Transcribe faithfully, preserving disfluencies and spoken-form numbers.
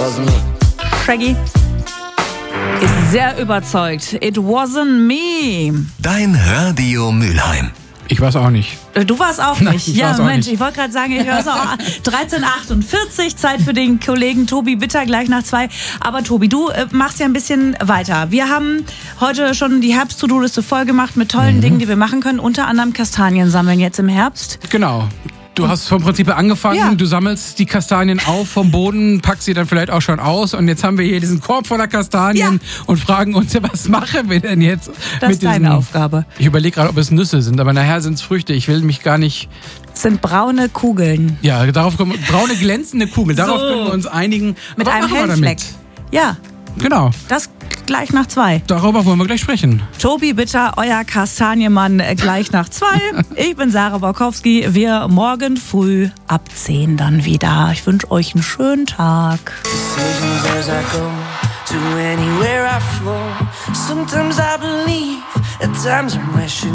Shaggy ist sehr überzeugt. It wasn't me. Dein Radio Mülheim. Ich weiß auch nicht. Du warst auch Nein, nicht. ich Ja, war's auch Mensch, nicht. ich wollte gerade sagen, ich höre es auch. dreizehn Uhr achtundvierzig, Zeit für den Kollegen Tobi Bitter, gleich nach zwei. Aber Tobi, du äh, machst ja ein bisschen weiter. Wir haben heute schon die Herbst-To-Do-Liste voll gemacht mit tollen Mhm. Dingen, die wir machen können. Unter anderem Kastanien sammeln jetzt im Herbst. Genau. Du hast vom Prinzip her angefangen, Ja. du sammelst die Kastanien auf vom Boden, packst sie dann vielleicht auch schon aus und jetzt haben wir hier diesen Korb voller Kastanien und fragen uns, ja, was machen wir denn jetzt? Das mit ist deine diesen, Aufgabe. Ich überlege gerade, ob es Nüsse sind, aber nachher sind es Früchte. Ich will mich gar nicht... Das sind braune Kugeln. Ja, darauf kommen braune glänzende Kugeln, darauf So. können wir uns einigen. Mit Aber einem machen wir hellen Fleck. damit. Ja, Genau, das gleich nach zwei. darüber wollen wir gleich sprechen. Tobi Bitter, euer Kastanienmann, äh, gleich nach zwei. Ich bin Sarah Borkowski. Wir morgen früh ab zehn dann wieder. Ich wünsche euch einen schönen Tag. Decisions as I go to anywhere I flow. Sometimes I believe, at times I'm wishing.